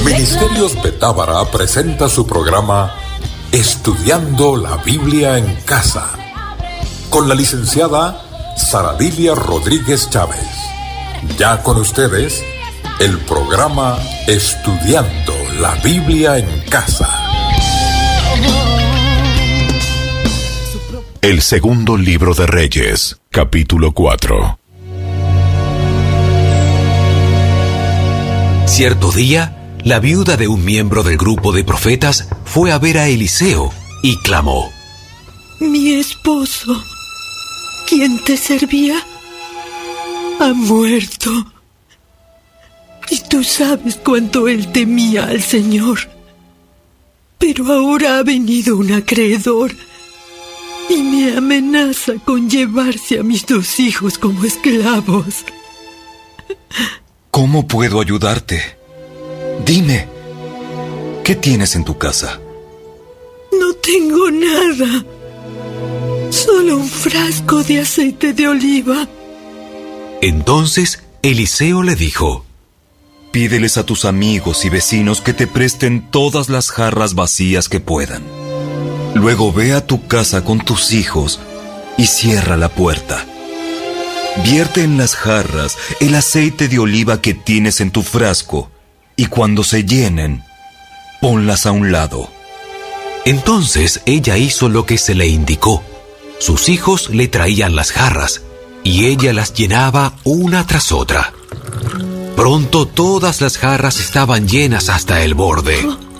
Ministerios Betábara presenta su programa Estudiando la Biblia en Casa, con la licenciada Saradilia Rodríguez Chávez. Ya con ustedes, el programa Estudiando la Biblia en Casa. El segundo libro de Reyes, capítulo 4. Cierto día, la viuda de un miembro del grupo de profetas fue a ver a Eliseo y clamó: Mi esposo, quien te servía, ha muerto. Y tú sabes cuánto él temía al Señor. Pero ahora ha venido un acreedor y me amenaza con llevarse a mis 2 hijos como esclavos. ¿Cómo puedo ayudarte? Dime, ¿qué tienes en tu casa? No tengo nada. Solo un frasco de aceite de oliva. Entonces Eliseo le dijo: Pídeles a tus amigos y vecinos que te presten todas las jarras vacías que puedan. Luego ve a tu casa con tus hijos y cierra la puerta. Vierte en las jarras el aceite de oliva que tienes en tu frasco, y cuando se llenen, ponlas a un lado. Entonces ella hizo lo que se le indicó. Sus hijos le traían las jarras, y ella las llenaba una tras otra. Pronto todas las jarras estaban llenas hasta el borde.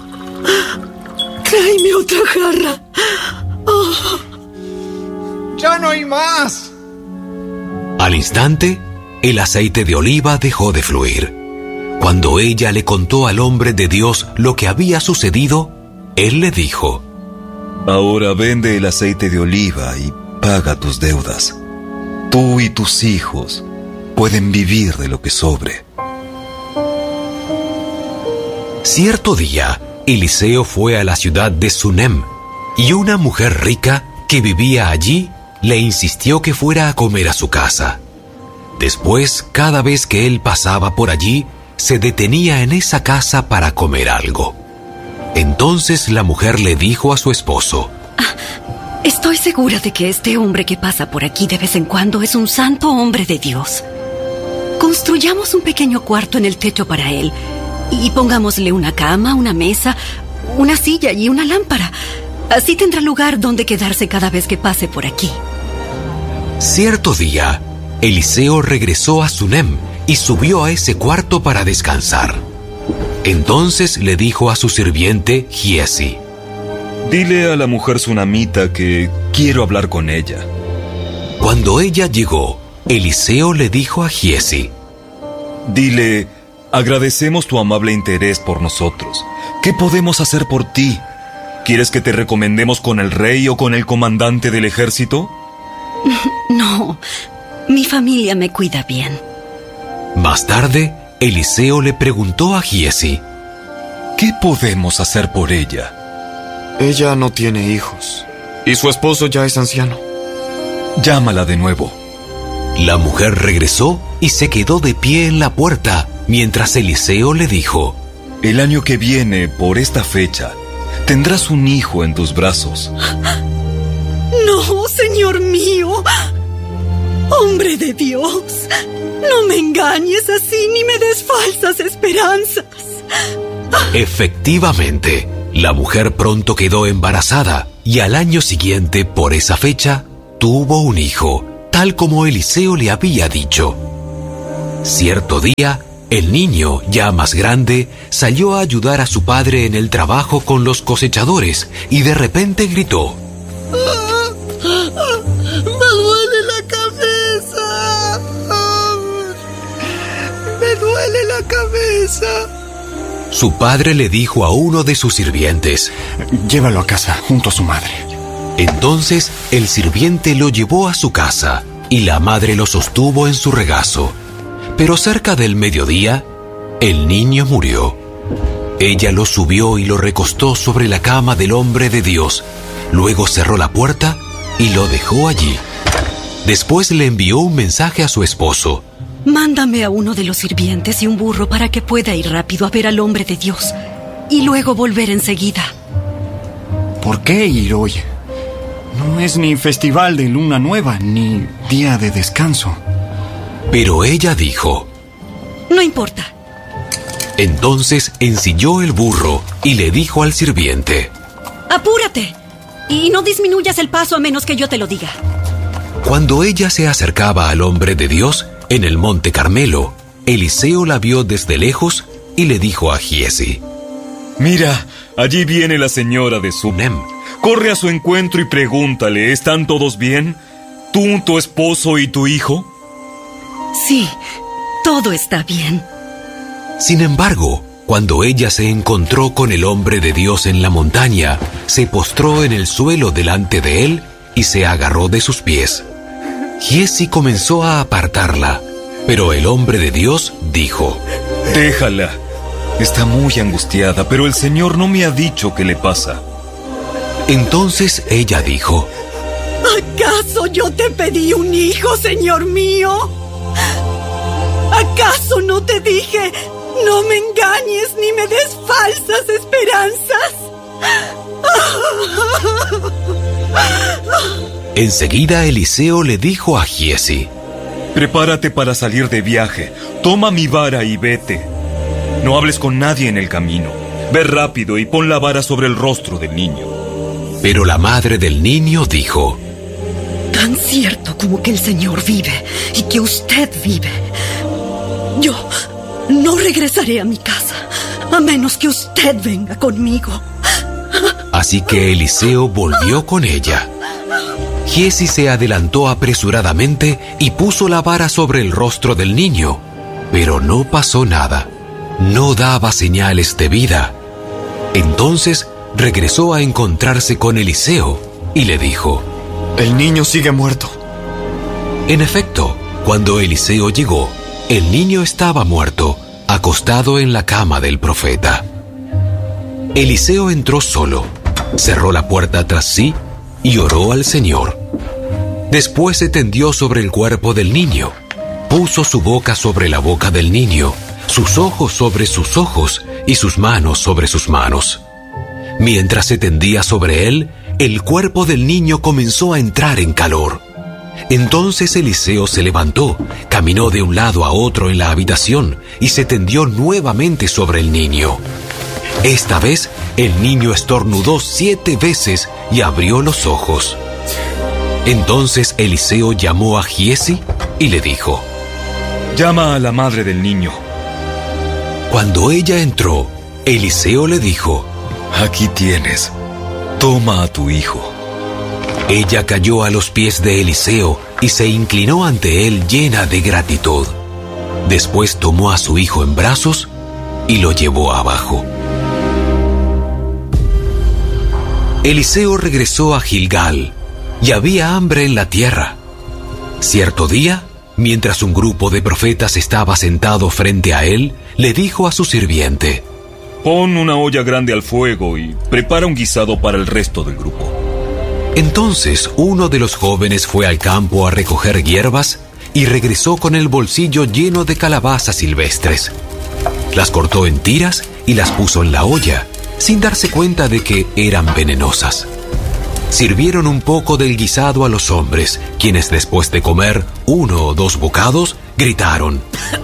¡Tráeme otra jarra! Oh. ¡Ya no hay más! Al instante, el aceite de oliva dejó de fluir. Cuando ella le contó al hombre de Dios lo que había sucedido, él le dijo: Ahora vende el aceite de oliva y paga tus deudas. Tú y tus hijos pueden vivir de lo que sobre. Cierto día, Eliseo fue a la ciudad de Sunem, y una mujer rica que vivía allí le insistió que fuera a comer a su casa. Después, cada vez que él pasaba por allí, se detenía en esa casa para comer algo. Entonces la mujer le dijo a su esposo: Estoy segura de que este hombre que pasa por aquí de vez en cuando es un santo hombre de Dios. Construyamos un pequeño cuarto en el techo para él y pongámosle una cama, una mesa, una silla y una lámpara. Así tendrá lugar donde quedarse cada vez que pase por aquí. Cierto día, Eliseo regresó a Sunem y subió a ese cuarto para descansar. Entonces le dijo a su sirviente Giesi: Dile a la mujer sunamita que quiero hablar con ella. Cuando ella llegó, Eliseo le dijo a Giesi: Dile, agradecemos tu amable interés por nosotros. ¿Qué podemos hacer por ti? ¿Quieres que te recomendemos con el rey o con el comandante del ejército? No, mi familia me cuida bien. Más tarde, Eliseo le preguntó a Giesi: ¿Qué podemos hacer por ella? Ella no tiene hijos, y su esposo ya es anciano. Llámala de nuevo. La mujer regresó y se quedó de pie en la puerta, mientras Eliseo le dijo: El año que viene, por esta fecha, tendrás un hijo en tus brazos. No, Señor mío. Hombre de Dios, no me engañes así ni me des falsas esperanzas. Efectivamente, la mujer pronto quedó embarazada y al año siguiente, por esa fecha, tuvo un hijo, tal como Eliseo le había dicho. Cierto día, el niño, ya más grande, salió a ayudar a su padre en el trabajo con los cosechadores y de repente gritó: ¡Me duele la cabeza! ¡Me duele la cabeza! Su padre le dijo a uno de sus sirvientes: Llévalo a casa, junto a su madre. Entonces el sirviente lo llevó a su casa y la madre lo sostuvo en su regazo. Pero cerca del mediodía, el niño murió. Ella lo subió y lo recostó sobre la cama del hombre de Dios. Luego cerró la puerta y lo dejó allí. Después le envió un mensaje a su esposo: mándame a uno de los sirvientes y un burro para que pueda ir rápido a ver al hombre de Dios y luego volver enseguida. ¿Por qué ir hoy? No es ni festival de luna nueva, ni día de descanso. Pero ella dijo: No importa. Entonces ensilló el burro y le dijo al sirviente: ¡Apúrate! Y no disminuyas el paso a menos que yo te lo diga. Cuando ella se acercaba al hombre de Dios en el monte Carmelo, Eliseo la vio desde lejos y le dijo a Giesi: Mira, allí viene la señora de Sunem. Corre a su encuentro y pregúntale, ¿están todos bien? ¿Tú, tu esposo y tu hijo? Sí, todo está bien. Sin embargo, cuando ella se encontró con el hombre de Dios en la montaña, se postró en el suelo delante de él y se agarró de sus pies. Giesi comenzó a apartarla, pero el hombre de Dios dijo: Déjala. Está muy angustiada, pero el Señor no me ha dicho qué le pasa. Entonces ella dijo: ¿Acaso yo te pedí un hijo, Señor mío? ¿Acaso no te dije, no me engañes ni me des falsas esperanzas? Enseguida Eliseo le dijo a Giesi: Prepárate para salir de viaje. Toma mi vara y vete. No hables con nadie en el camino. Ve rápido y pon la vara sobre el rostro del niño. Pero la madre del niño dijo: Tan cierto como que el Señor vive y que usted vive, yo no regresaré a mi casa a menos que usted venga conmigo. Así que Eliseo volvió con ella. Giesi se adelantó apresuradamente y puso la vara sobre el rostro del niño, pero no pasó nada. No daba señales de vida. Entonces regresó a encontrarse con Eliseo y le dijo: El niño sigue muerto. En efecto, cuando Eliseo llegó, el niño estaba muerto, acostado en la cama del profeta. Eliseo entró solo, cerró la puerta tras sí y oró al Señor. Después se tendió sobre el cuerpo del niño, puso su boca sobre la boca del niño, sus ojos sobre sus ojos y sus manos sobre sus manos. Mientras se tendía sobre él, el cuerpo del niño comenzó a entrar en calor. Entonces Eliseo se levantó, caminó de un lado a otro en la habitación y se tendió nuevamente sobre el niño. Esta vez, el niño estornudó 7 veces y abrió los ojos. Entonces Eliseo llamó a Giesi y le dijo: Llama a la madre del niño. Cuando ella entró, Eliseo le dijo: Aquí tienes. Toma a tu hijo. Ella cayó a los pies de Eliseo y se inclinó ante él llena de gratitud. Después tomó a su hijo en brazos y lo llevó abajo. Eliseo regresó a Gilgal y había hambre en la tierra. Cierto día, mientras un grupo de profetas estaba sentado frente a él, le dijo a su sirviente: Pon una olla grande al fuego y prepara un guisado para el resto del grupo. Entonces uno de los jóvenes fue al campo a recoger hierbas y regresó con el bolsillo lleno de calabazas silvestres. Las cortó en tiras y las puso en la olla, sin darse cuenta de que eran venenosas. Sirvieron un poco del guisado a los hombres, quienes después de comer 1 o 2 bocados, gritaron: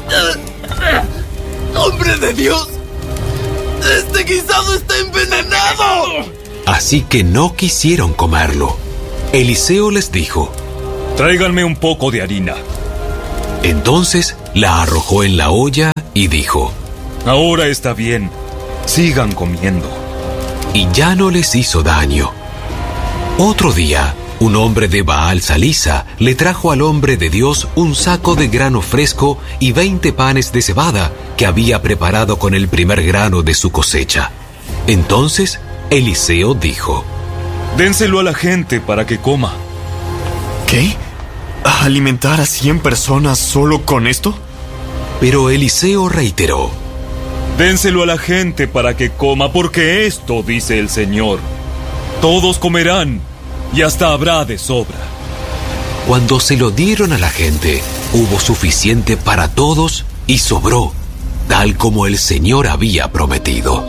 ¡Hombre de Dios! ¡Este guisado está envenenado! Así que no quisieron comerlo. Eliseo les dijo: Tráiganme un poco de harina. Entonces la arrojó en la olla y dijo: Ahora está bien, sigan comiendo. Y ya no les hizo daño. Otro día, un hombre de Baal Salisa le trajo al hombre de Dios un saco de grano fresco y 20 panes de cebada que había preparado con el primer grano de su cosecha. Entonces Eliseo dijo: Dénselo a la gente para que coma. ¿Qué? ¿Alimentar a 100 personas solo con esto? Pero Eliseo reiteró: Dénselo a la gente para que coma, porque esto dice el Señor: todos comerán y hasta habrá de sobra. Cuando se lo dieron a la gente, hubo suficiente para todos y sobró, tal como el Señor había prometido.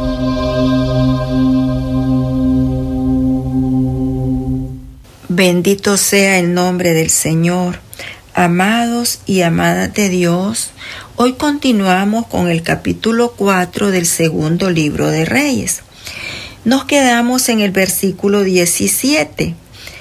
Bendito sea el nombre del Señor. Amados y amadas de Dios, hoy continuamos con el capítulo 4 del segundo libro de Reyes. Nos quedamos en el versículo 17,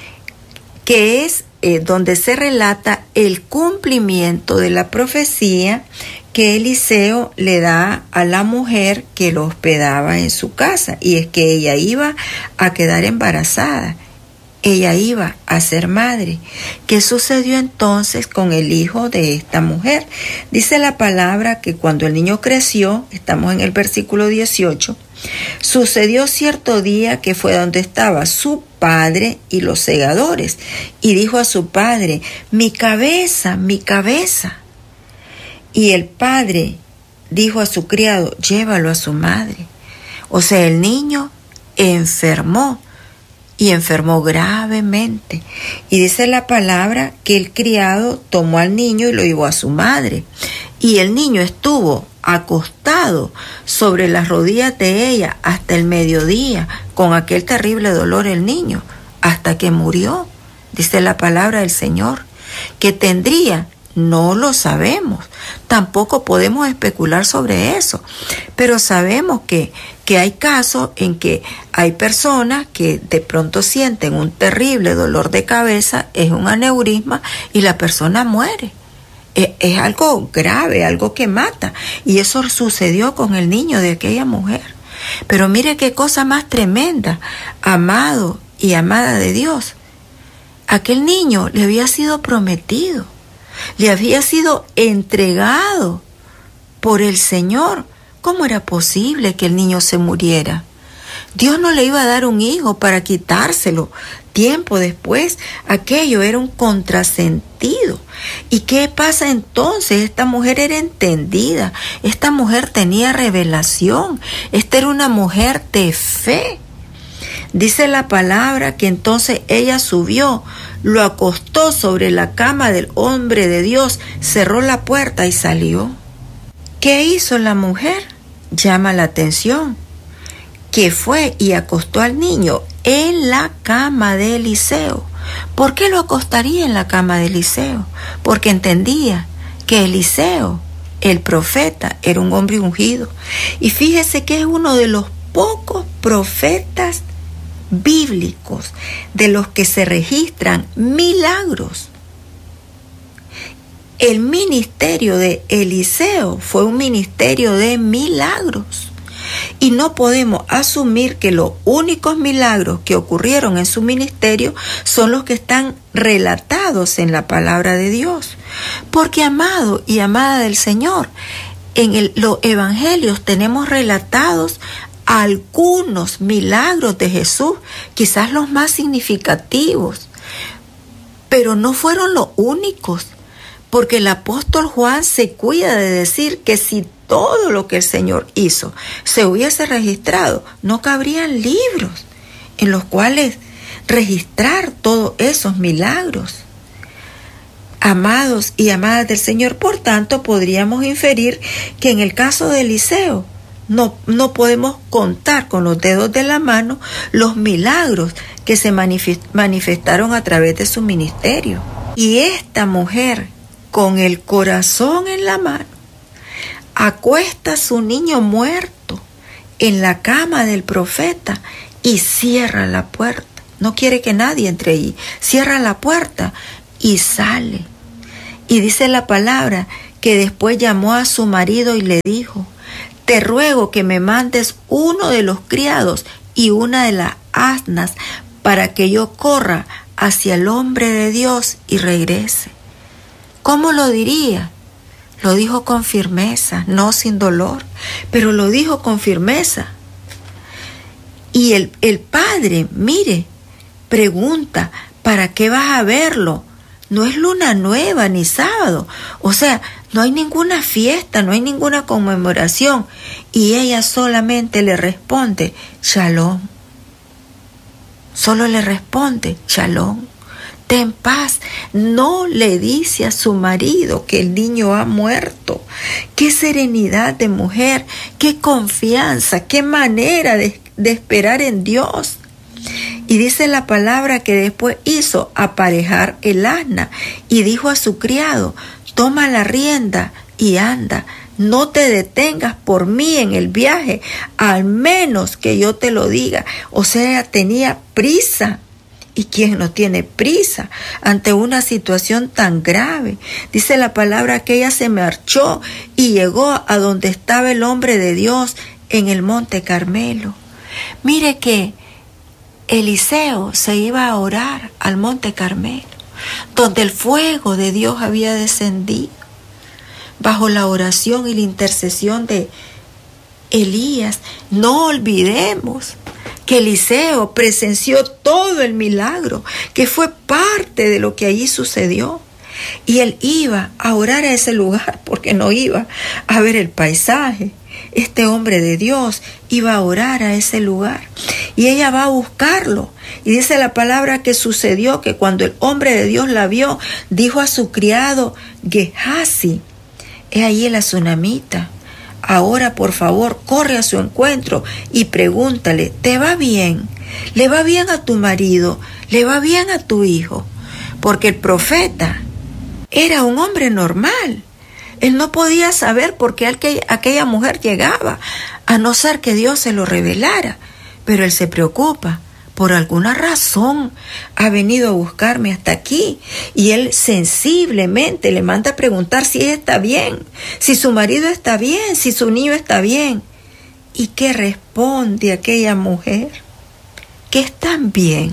que es donde se relata el cumplimiento de la profecía que Eliseo le da a la mujer que lo hospedaba en su casa, y es que ella iba a quedar embarazada. Ella iba a ser madre. ¿Qué sucedió entonces con el hijo de esta mujer? Dice la palabra que cuando el niño creció, estamos en el versículo 18, sucedió cierto día que fue donde estaba su padre y los segadores, y dijo a su padre: mi cabeza, mi cabeza. Y el padre dijo a su criado: llévalo a su madre. O sea, el niño enfermó. Y enfermó gravemente. Y dice la palabra que el criado tomó al niño y lo llevó a su madre. Y el niño estuvo acostado sobre las rodillas de ella hasta el mediodía, con aquel terrible dolor el niño, hasta que murió. Dice la palabra del Señor. ¿Qué tendría? No lo sabemos. Tampoco podemos especular sobre eso. Pero sabemos que hay casos en que hay personas que de pronto sienten un terrible dolor de cabeza, es un aneurisma y la persona muere. Es algo grave, algo que mata. Y eso sucedió con el niño de aquella mujer. Pero mire qué cosa más tremenda, amado y amada de Dios. Aquel niño le había sido prometido, le había sido entregado por el Señor. ¿Cómo era posible que el niño se muriera? Dios no le iba a dar un hijo para quitárselo. Tiempo después, aquello era un contrasentido. ¿Y qué pasa entonces? Esta mujer era entendida. Esta mujer tenía revelación. Esta era una mujer de fe. Dice la palabra que entonces ella subió, lo acostó sobre la cama del hombre de Dios, cerró la puerta y salió. ¿Qué hizo la mujer? Llama la atención. Que fue y acostó al niño en la cama de Eliseo. ¿Por qué lo acostaría en la cama de Eliseo? Porque entendía que Eliseo, el profeta, era un hombre ungido. Y fíjese que es uno de los pocos profetas bíblicos de los que se registran milagros. El ministerio de Eliseo fue un ministerio de milagros. Y no podemos asumir que los únicos milagros que ocurrieron en su ministerio son los que están relatados en la palabra de Dios. Porque, amado y amada del Señor, en los evangelios tenemos relatados algunos milagros de Jesús, quizás los más significativos, pero no fueron los únicos. Porque el apóstol Juan se cuida de decir que si todo lo que el Señor hizo se hubiese registrado, no cabrían libros en los cuales registrar todos esos milagros. Amados y amadas del Señor, por tanto, podríamos inferir que en el caso de Eliseo no podemos contar con los dedos de la mano los milagros que se manifestaron a través de su ministerio. Y esta mujer, con el corazón en la mano, acuesta a su niño muerto en la cama del profeta y cierra la puerta. No quiere que nadie entre allí. Cierra la puerta y sale. Y dice la palabra que después llamó a su marido y le dijo: te ruego que me mandes uno de los criados y una de las asnas para que yo corra hacia el hombre de Dios y regrese. ¿Cómo lo diría? Lo dijo con firmeza, no sin dolor, pero lo dijo con firmeza. Y el padre, mire, pregunta: ¿para qué vas a verlo? No es luna nueva ni sábado, o sea, no hay ninguna fiesta, no hay ninguna conmemoración. Y ella solamente le responde: Shalom. Solo le responde: Shalom. ten paz. No le dice a su marido que el niño ha muerto. Qué serenidad de mujer, qué confianza, qué manera de esperar en Dios. Y dice la palabra que después hizo aparejar el asna y dijo a su criado, toma la rienda y anda. No te detengas por mí en el viaje, al menos que yo te lo diga. O sea, tenía prisa. ¿Y quién no tiene prisa ante una situación tan grave? Dice la palabra que ella se marchó y llegó a donde estaba el hombre de Dios en el monte Carmelo. Mire que Eliseo se iba a orar al monte Carmelo, donde el fuego de Dios había descendido. Bajo la oración y la intercesión de Elías, no olvidemos que Eliseo presenció todo el milagro, que fue parte de lo que allí sucedió. Y él iba a orar a ese lugar porque no iba a ver el paisaje. Este hombre de Dios iba a orar a ese lugar y ella va a buscarlo. Y dice la palabra que sucedió que cuando el hombre de Dios la vio, dijo a su criado Gehazi, he ahí la tsunamita. Ahora, por favor, corre a su encuentro y pregúntale, ¿te va bien? ¿Le va bien a tu marido? ¿Le va bien a tu hijo? Porque el profeta era un hombre normal. Él no podía saber por qué aquella mujer llegaba, a no ser que Dios se lo revelara. Pero él se preocupa. Por alguna razón ha venido a buscarme hasta aquí y él sensiblemente le manda a preguntar si ella está bien, si su marido está bien, si su niño está bien. ¿Y qué responde aquella mujer? Que están bien.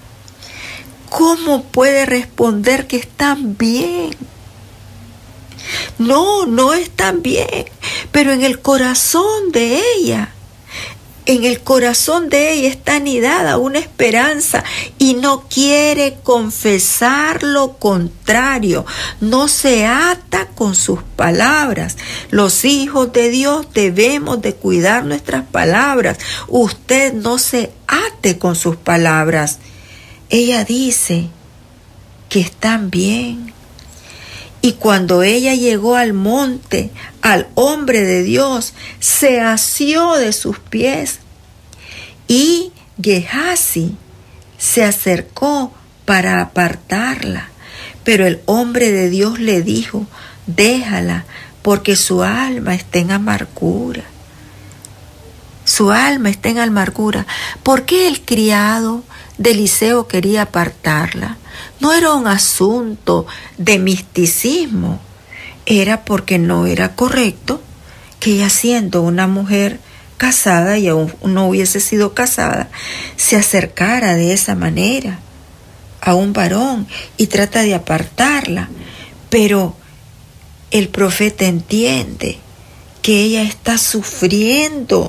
¿Cómo puede responder que están bien? No están bien, pero en el corazón de ella está anidada una esperanza y no quiere confesar lo contrario. No se ata con sus palabras. Los hijos de Dios debemos de cuidar nuestras palabras. Usted no se ate con sus palabras. Ella dice que están bien. Y cuando ella llegó al monte, al hombre de Dios, se asió de sus pies. Y Gehazi se acercó para apartarla. Pero el hombre de Dios le dijo, déjala, porque su alma está en amargura. Su alma está en amargura. ¿Por qué el criado de Eliseo quería apartarla? No era un asunto de misticismo, era porque no era correcto que ella, siendo una mujer casada y aún no hubiese sido casada, se acercara de esa manera a un varón y trata de apartarla. Pero el profeta entiende que ella está sufriendo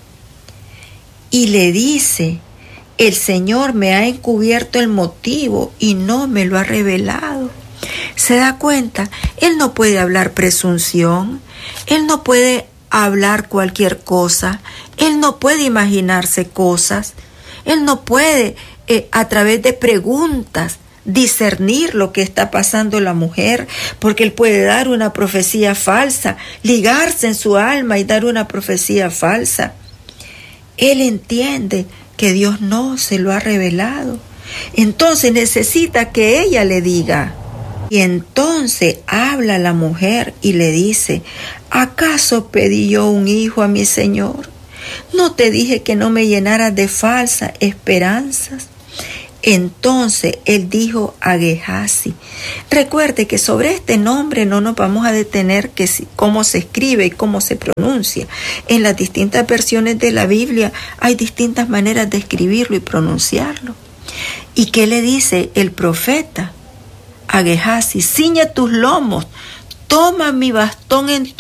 y le dice, el Señor me ha encubierto el motivo y no me lo ha revelado. ¿Se da cuenta? Él no puede hablar presunción, él no puede hablar cualquier cosa, él no puede imaginarse cosas, él no puede a través de preguntas discernir lo que está pasando la mujer, porque él puede dar una profecía falsa, ligarse en su alma y dar una profecía falsa. Él entiende que Dios no se lo ha revelado. Entonces necesita que ella le diga. Y entonces habla la mujer y le dice, ¿acaso pedí yo un hijo a mi Señor? ¿No te dije que no me llenaras de falsas esperanzas? Entonces él dijo a Gehazi, recuerde que sobre este nombre no nos vamos a detener que cómo se escribe y cómo se pronuncia. En las distintas versiones de la Biblia hay distintas maneras de escribirlo y pronunciarlo. ¿Y qué le dice el profeta a Gehazi? Ciñe tus lomos, toma mi bastón en